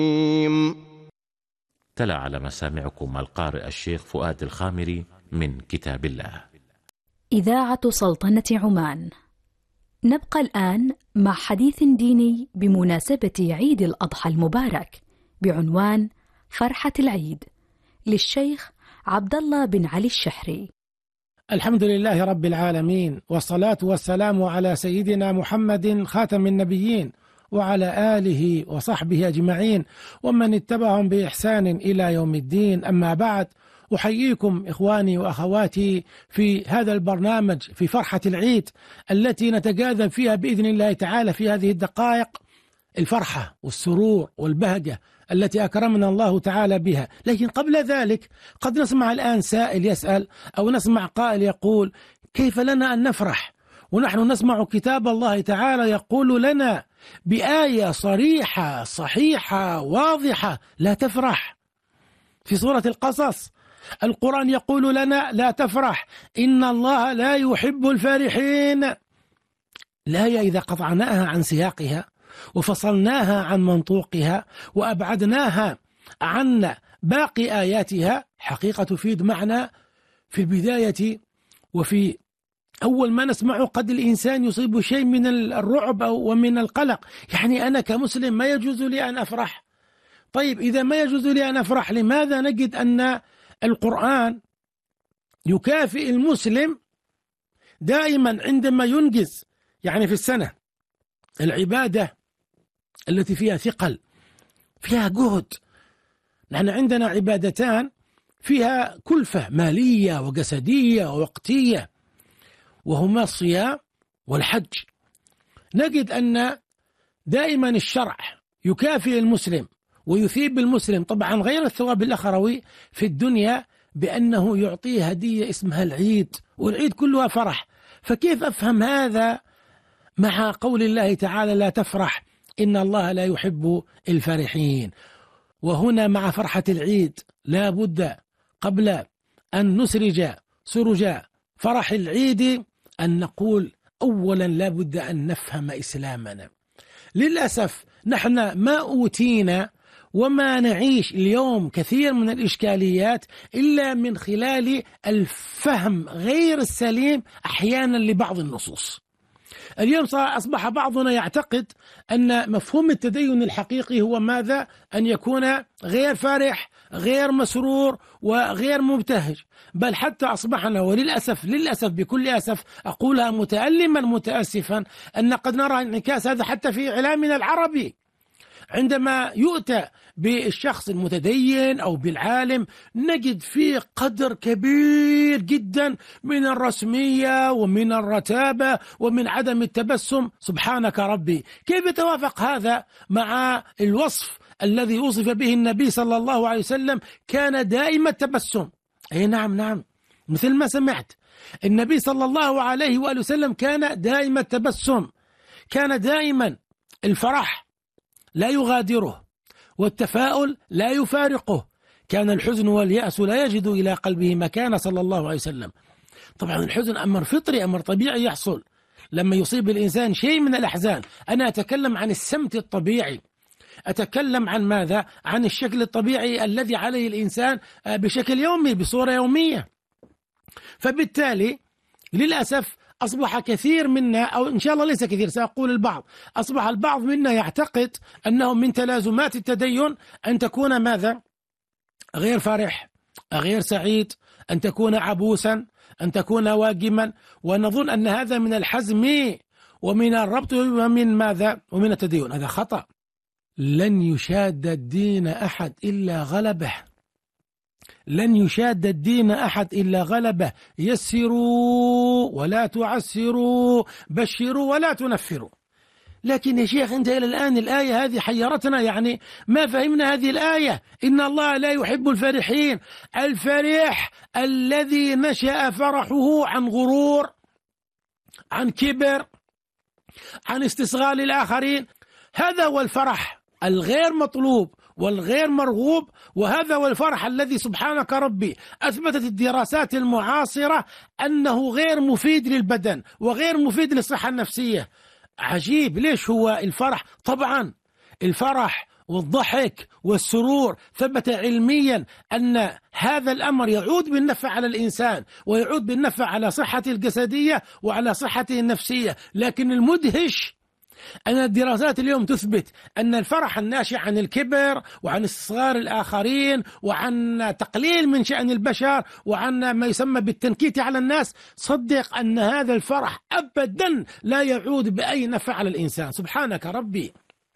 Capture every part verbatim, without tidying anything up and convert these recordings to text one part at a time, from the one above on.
تلا على مسامعكم القارئ الشيخ فؤاد الخامري من كتاب الله. إذاعة سلطنة عمان. نبقى الآن مع حديث ديني بمناسبة عيد الأضحى المبارك بعنوان فرحة العيد للشيخ عبد الله بن علي الشحري. الحمد لله رب العالمين، والصلاة والسلام على سيدنا محمد خاتم النبيين وعلى آله وصحبه أجمعين ومن اتبعهم بإحسان إلى يوم الدين. أما بعد، أحييكم إخواني وأخواتي في هذا البرنامج في فرحة العيد التي نتجاذب فيها بإذن الله تعالى في هذه الدقائق الفرحة والسرور والبهجة التي أكرمنا الله تعالى بها. لكن قبل ذلك قد نسمع الآن سائل يسأل أو نسمع قائل يقول: كيف لنا أن نفرح ونحن نسمع كتاب الله تعالى يقول لنا بآية صريحة صحيحة واضحة لا تفرح؟ في سورة القصص القرآن يقول لنا لا تفرح، إن الله لا يحب الفارحين. الآية إذا قطعناها عن سياقها وفصلناها عن منطوقها وأبعدناها عن باقي آياتها حقيقة تفيد معنى في البداية وفي أول ما نسمعه قد الإنسان يصيب شيء من الرعب ومن القلق، يعني أنا كمسلم ما يجوز لي أن أفرح. طيب إذا ما يجوز لي أن أفرح، لماذا نجد أن القرآن يكافئ المسلم دائما عندما ينجز يعني في السنة العبادة التي فيها ثقل فيها جهد؟ نحن عندنا عبادتان فيها كلفة مالية وجسدية ووقتية، وهما الصيام والحج. نجد أن دائما الشرع يكافئ المسلم ويثيب المسلم، طبعا غير الثواب الأخروي في الدنيا، بأنه يعطيه هدية اسمها العيد، والعيد كلها فرح. فكيف أفهم هذا مع قول الله تعالى لا تفرح إن الله لا يحب الفرحين؟ وهنا مع فرحة العيد لا بد قبل أن نسرج سرج فرح العيد أن نقول أولا لا بد أن نفهم إسلامنا. للأسف نحن ما أوتينا وما نعيش اليوم كثير من الإشكاليات إلا من خلال الفهم غير السليم أحيانا لبعض النصوص. اليوم أصبح بعضنا يعتقد أن مفهوم التدين الحقيقي هو ماذا؟ أن يكون غير فرح غير مسرور وغير مبتهج، بل حتى أصبحنا وللأسف للأسف بكل أسف أقولها متألما متأسفا أن قد نرى انعكاس هذا حتى في إعلامنا العربي. عندما يؤتى بالشخص المتدين أو بالعالم نجد فيه قدر كبير جدا من الرسمية ومن الرتابة ومن عدم التبسم. سبحانك ربي، كيف يتوافق هذا مع الوصف الذي وصف به النبي صلى الله عليه وسلم؟ كان دائما التبسم. أي نعم نعم، مثل ما سمعت، النبي صلى الله عليه وآله وسلم كان دائما التبسم، كان دائما الفرح لا يغادره والتفاؤل لا يفارقه، كان الحزن واليأس لا يجد إلى قلبه مكان صلى الله عليه وسلم. طبعا الحزن أمر فطري أمر طبيعي يحصل لما يصيب الإنسان شيء من الأحزان. أنا أتكلم عن السمت الطبيعي، أتكلم عن ماذا؟ عن الشكل الطبيعي الذي عليه الإنسان بشكل يومي بصورة يومية. فبالتالي للأسف أصبح كثير منا، أو إن شاء الله ليس كثير سأقول البعض، أصبح البعض منا يعتقد أنه من تلازمات التدين أن تكون ماذا؟ غير فرح غير سعيد، أن تكون عبوسا، أن تكون واجما، ونظن أن هذا من الحزم ومن الربط ومن ماذا؟ ومن التدين. هذا خطأ. لن يشاد الدين أحد إلا غلبه، لن يشاد الدين أحد إلا غلبه. يسروا ولا تعسروا، بشروا ولا تنفروا. لكن يا شيخ أنت إلى الآن الآية هذه حيرتنا، يعني ما فهمنا هذه الآية. إن الله لا يحب الفرحين. الفرح الذي نشأ فرحه عن غرور، عن كبر، عن استصغار الآخرين، هذا هو الفرح الغير مطلوب والغير مرغوب. وهذا هو الفرح الذي سبحانك ربي أثبتت الدراسات المعاصرة أنه غير مفيد للبدن وغير مفيد للصحة النفسية. عجيب، ليش هو الفرح؟ طبعا الفرح والضحك والسرور. ثبت علميا أن هذا الأمر يعود بالنفع على الإنسان، ويعود بالنفع على صحته الجسدية وعلى صحته النفسية. لكن المدهش أن الدراسات اليوم تثبت أن الفرح الناشئ عن الكبر وعن استصغار الآخرين وعن تقليل من شأن البشر وعن ما يسمى بالتنكيت على الناس، صدق أن هذا الفرح أبدا لا يعود بأي نفع على الإنسان. سبحانك ربي.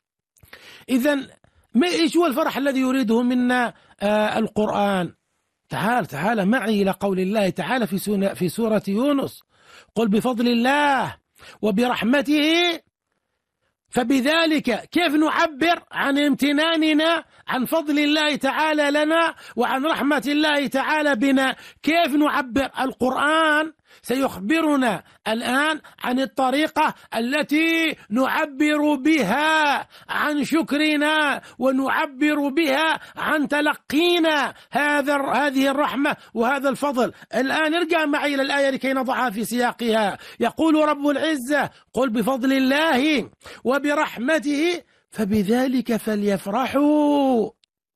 إذن ما إيش هو الفرح الذي يريده منا آه القرآن؟ تعال تعال معي إلى قول الله تعالى في في سورة يونس: قل بفضل الله وبرحمته فبذلك. كيف نعبر عن امتناننا عن فضل الله تعالى لنا وعن رحمة الله تعالى بنا؟ كيف نعبر؟ القرآن سيخبرنا الآن عن الطريقة التي نعبر بها عن شكرنا ونعبر بها عن تلقينا هذا هذه الرحمة وهذا الفضل. الآن ارجع معي إلى الآية لكي نضعها في سياقها. يقول رب العزة: قل بفضل الله وبرحمته فبذلك فليفرحوا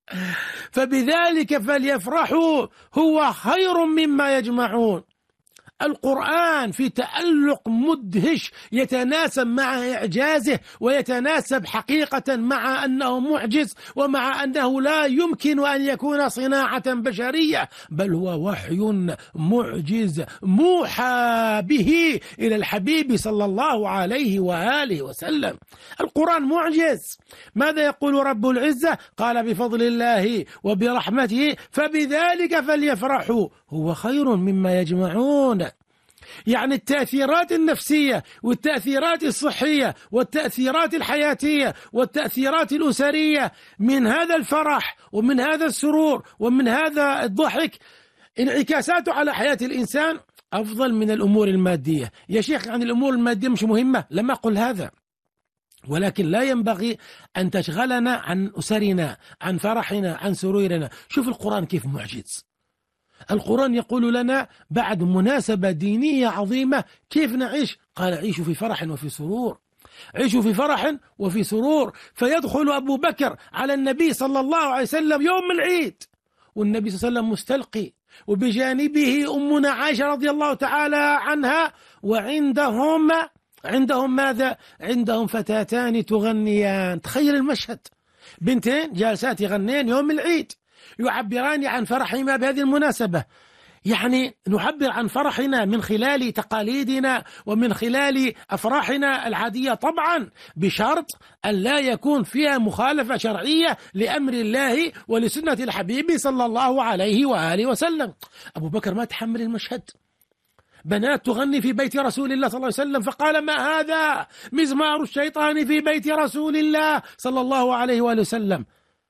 فبذلك فليفرحوا هو خير مما يجمعون. القرآن في تألق مدهش يتناسب مع إعجازه ويتناسب حقيقة مع أنه معجز ومع أنه لا يمكن أن يكون صناعة بشرية، بل هو وحي معجز موحى به إلى الحبيب صلى الله عليه وآله وسلم. القرآن معجز. ماذا يقول رب العزة؟ قال: بفضل الله وبرحمته فبذلك فليفرحوا هو خير مما يجمعون. يعني التأثيرات النفسية والتأثيرات الصحية والتأثيرات الحياتية والتأثيرات الأسرية من هذا الفرح ومن هذا السرور ومن هذا الضحك انعكاساته على حياة الإنسان أفضل من الأمور المادية. يا شيخ عن الأمور المادية مش مهمة، لم أقل هذا، ولكن لا ينبغي أن تشغلنا عن أسرنا، عن فرحنا، عن سرورنا. شوف القرآن كيف معجز. القرآن يقول لنا بعد مناسبة دينية عظيمة كيف نعيش. قال: عيشوا في فرح وفي سرور، عيشوا في فرح وفي سرور. فيدخل أبو بكر على النبي صلى الله عليه وسلم يوم العيد والنبي صلى الله عليه وسلم مستلقي، وبجانبه أمنا عائشة رضي الله تعالى عنها، وعندهم عندهم ماذا؟ عندهم فتاتان تغنيان. تخيل المشهد، بنتين جالسات يغنين يوم العيد يعبران عن فرحهما بهذه المناسبة. يعني نعبر عن فرحنا من خلال تقاليدنا ومن خلال أفراحنا العادية، طبعا بشرط أن لا يكون فيها مخالفة شرعية لأمر الله ولسنة الحبيب صلى الله عليه وآله وسلم. أبو بكر ما تحمل المشهد، بنات تغني في بيت رسول الله صلى الله عليه وسلم، فقال: ما هذا؟ مزمار الشيطان في بيت رسول الله صلى الله عليه وآله وسلم.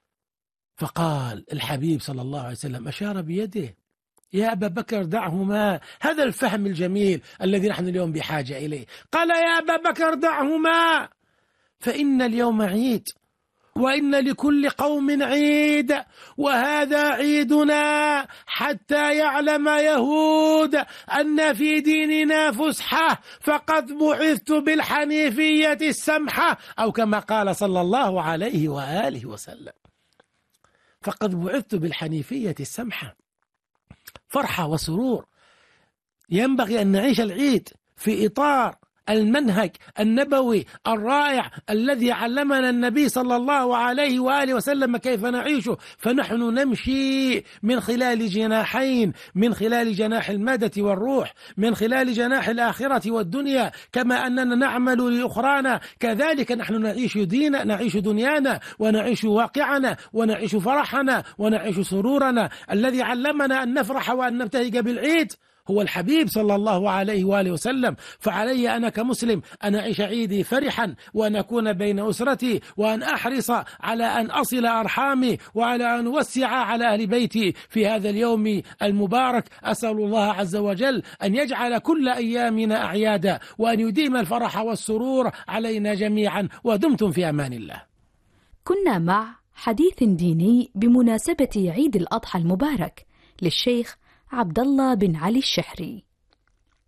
فقال الحبيب صلى الله عليه وسلم، أشار بيده: يا أبا بكر دعهما. هذا الفهم الجميل الذي نحن اليوم بحاجة إليه. قال: يا أبا بكر دعهما فإن اليوم عيد، وإن لكل قوم عيد، وهذا عيدنا حتى يعلم يهود أن في ديننا فسحة، فقد بعثت بالحنيفية السمحة، أو كما قال صلى الله عليه وآله وسلم. فقد بعثت بالحنيفية السمحة. فرحة وسرور. ينبغي أن نعيش العيد في إطار المنهج النبوي الرائع الذي علمنا النبي صلى الله عليه وآله وسلم كيف نعيشه. فنحن نمشي من خلال جناحين، من خلال جناح المادة والروح، من خلال جناح الآخرة والدنيا. كما أننا نعمل لأخرانا كذلك نحن نعيش دينا، نعيش دنيانا، ونعيش واقعنا، ونعيش فرحنا، ونعيش سرورنا. الذي علمنا أن نفرح وأن نبتهج بالعيد هو الحبيب صلى الله عليه وآله وسلم. فعلي أنا كمسلم أن أعيش عيدي فرحا، وأن أكون بين أسرتي، وأن أحرص على أن أصل أرحامي، وعلى أن أوسع على أهل بيتي في هذا اليوم المبارك. أسأل الله عز وجل أن يجعل كل أيامنا أعيادا، وأن يديم الفرح والسرور علينا جميعا. ودمتم في أمان الله. كنا مع حديث ديني بمناسبة عيد الأضحى المبارك للشيخ عبد الله بن علي الشحري.